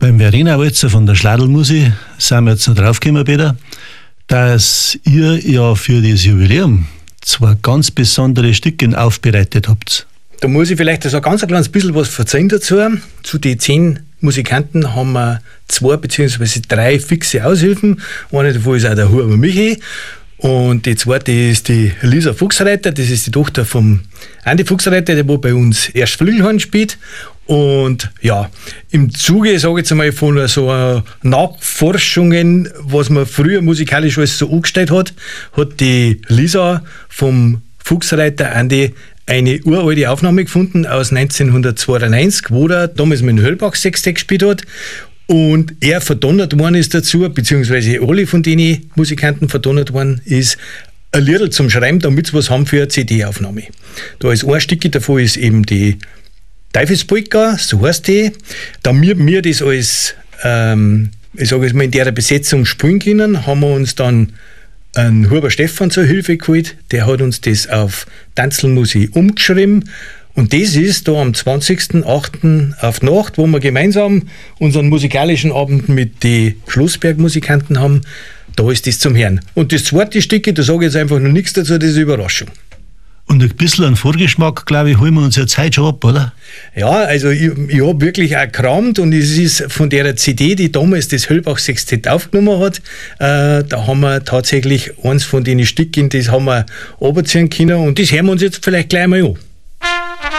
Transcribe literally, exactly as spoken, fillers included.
Beim Verena-Walzer von der Schladlmusik sind wir jetzt noch draufgekommen, Peter, dass ihr ja für das Jubiläum zwei ganz besondere Stücke aufbereitet habt. Da muss ich vielleicht so ein ganz kleines bisschen was erzählen dazu. Zu den zehn Musikanten haben wir zwei bzw. drei fixe Aushilfen. Eine davon ist auch der Huber Michi. Und die zweite ist die Lisa Fuchsreiter, das ist die Tochter vom Andi Fuchsreiter, der wo bei uns erst Flügelhorn spielt. Und ja, im Zuge, sage ich jetzt einmal, von so einer Nachforschungen, was man früher musikalisch alles so angestellt hat, hat die Lisa vom Fuchsreiter Andi eine uralte Aufnahme gefunden aus neunzehnhundertzweiundneunzig, wo er damals mit dem Höllbach Sextett gespielt hat. Und er verdonnert worden ist dazu, beziehungsweise alle von den Musikanten verdonnert worden ist, ein Liedl zum Schreiben, damit sie was haben für eine C D-Aufnahme. Da ist ein Stück davon ist eben die Teufelspolka, so heißt die. Da wir, wir das als, ähm, ich sage jetzt mal, in der Besetzung spielen können, haben wir uns dann einen Huber Stefan zur Hilfe geholt. Der hat uns das auf Tanzelmusik umgeschrieben. Und das ist da am zwanzigsten achten auf die Nacht, wo wir gemeinsam unseren musikalischen Abend mit den Schlossberg-Musikanten haben. Da ist das zum Hören. Und das zweite Stück, da sage ich jetzt einfach noch nichts dazu, das ist eine Überraschung. Und ein bisschen einen Vorgeschmack, glaube ich, holen wir uns jetzt heute schon ab, oder? Ja, also ich, ich habe wirklich auch gekramt und es ist von der C D, die damals das Höllbach Sextett aufgenommen hat, äh, da haben wir tatsächlich eins von den Stücken, das haben wir runterziehen können und das hören wir uns jetzt vielleicht gleich mal an.